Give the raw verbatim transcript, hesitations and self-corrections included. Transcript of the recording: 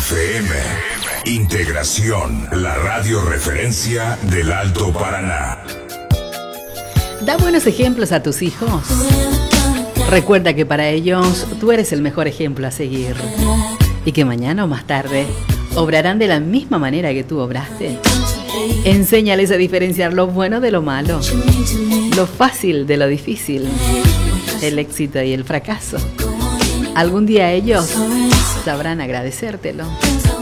F M. Integración, la radio referencia del Alto Paraná. Da buenos ejemplos a tus hijos. Recuerda que para ellos tú eres el mejor ejemplo a seguir. Y que mañana o más tarde obrarán de la misma manera que tú obraste. Enséñales a diferenciar lo bueno de lo malo, lo fácil de lo difícil, el éxito y el fracaso. Algún día ellos sabrán agradecértelo.